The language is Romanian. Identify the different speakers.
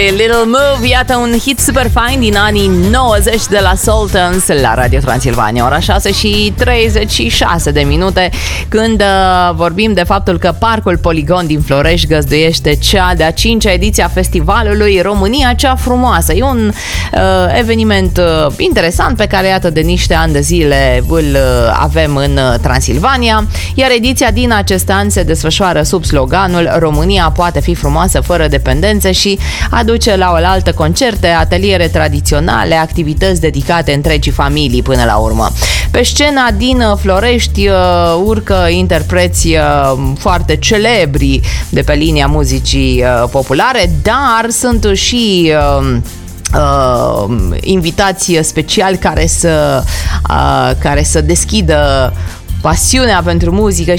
Speaker 1: Little Move, iată un hit super fain din anii 90 de la Sultans la Radio Transilvania, ora 6:36 de minute, când vorbim de faptul că Parcul Poligon din Florești găzduiește cea de-a 5-a ediție a festivalului România cea frumoasă. E un eveniment interesant pe care, iată, de niște ani de zile îl avem în Transilvania, iar ediția din acest an se desfășoară sub sloganul România poate fi frumoasă fără dependențe și aduce la oaltă concerte, ateliere tradiționale, activități dedicate întregii familii până la urmă. Pe scena din Florești urcă interpreți foarte celebri de pe linia muzicii populare, dar sunt și invitați speciali care să deschidă pasiunea pentru muzică